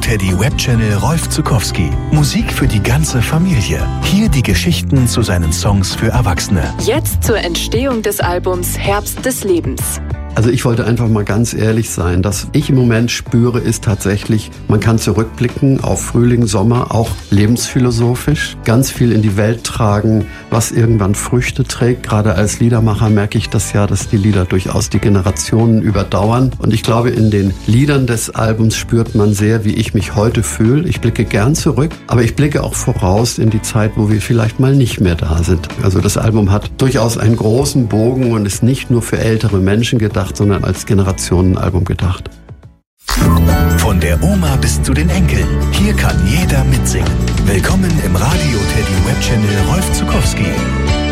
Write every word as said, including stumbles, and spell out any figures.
Teddy Webchannel Rolf Zuckowski. Musik für die ganze Familie. Hier die Geschichten zu seinen Songs für Erwachsene. Jetzt zur Entstehung des Albums Herbst des Lebens. Also ich wollte einfach mal ganz ehrlich sein. Das ich im Moment spüre, ist tatsächlich, man kann zurückblicken auf Frühling, Sommer, auch lebensphilosophisch, ganz viel in die Welt tragen, was irgendwann Früchte trägt. Gerade als Liedermacher merke ich das ja, dass die Lieder durchaus die Generationen überdauern. Und ich glaube, in den Liedern des Albums spürt man sehr, wie ich mich heute fühle. Ich blicke gern zurück, aber ich blicke auch voraus in die Zeit, wo wir vielleicht mal nicht mehr da sind. Also das Album hat durchaus einen großen Bogen und ist nicht nur für ältere Menschen gedacht, sondern als Generationenalbum gedacht. Von der Oma bis zu den Enkeln. Hier kann jeder mitsingen. Willkommen im Radio Teddy Webchannel Rolf Zuckowski.